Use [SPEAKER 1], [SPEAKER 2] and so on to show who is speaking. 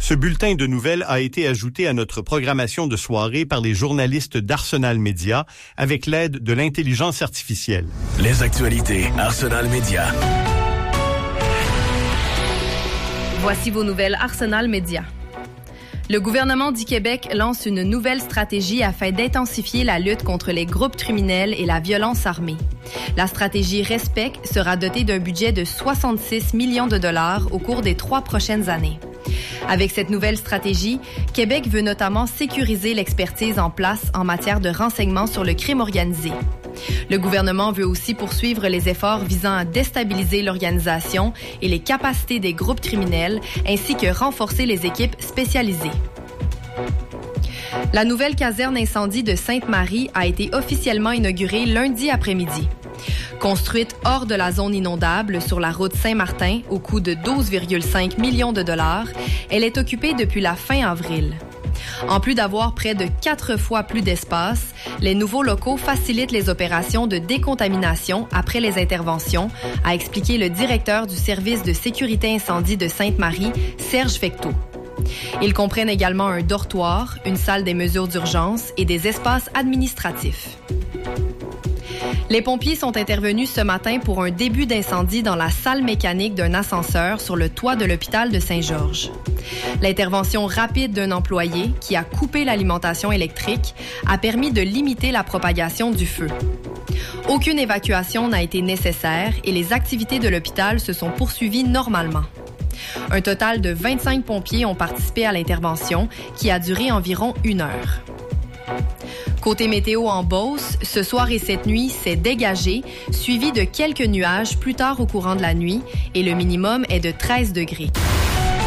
[SPEAKER 1] Ce bulletin de nouvelles a été ajouté à notre programmation de soirée par les journalistes d'Arsenal Média avec l'aide de l'intelligence artificielle.
[SPEAKER 2] Les actualités Arsenal Média.
[SPEAKER 3] Voici vos nouvelles Arsenal Média. Le gouvernement du Québec lance une nouvelle stratégie afin d'intensifier la lutte contre les groupes criminels et la violence armée. La stratégie RESPEC sera dotée d'un budget de 66 millions de dollars au cours des 3 prochaines années. Avec cette nouvelle stratégie, Québec veut notamment sécuriser l'expertise en place en matière de renseignement sur le crime organisé. Le gouvernement veut aussi poursuivre les efforts visant à déstabiliser l'organisation et les capacités des groupes criminels, ainsi que renforcer les équipes spécialisées. La nouvelle caserne incendie de Sainte-Marie a été officiellement inaugurée lundi après-midi. Construite hors de la zone inondable sur la route Saint-Martin au coût de 12,5 millions de dollars, elle est occupée depuis la fin avril. En plus d'avoir près de 4 fois plus d'espace, les nouveaux locaux facilitent les opérations de décontamination après les interventions, a expliqué le directeur du service de sécurité incendie de Sainte-Marie, Serge Fecteau. Ils comprennent également un dortoir, une salle des mesures d'urgence et des espaces administratifs. Les pompiers sont intervenus ce matin pour un début d'incendie dans la salle mécanique d'un ascenseur sur le toit de l'hôpital de Saint-Georges. L'intervention rapide d'un employé qui a coupé l'alimentation électrique a permis de limiter la propagation du feu. Aucune évacuation n'a été nécessaire et les activités de l'hôpital se sont poursuivies normalement. Un total de 25 pompiers ont participé à l'intervention qui a duré environ 1 heure. Côté météo en Beauce, ce soir et cette nuit, c'est dégagé, suivi de quelques nuages plus tard au courant de la nuit et le minimum est de 13 degrés.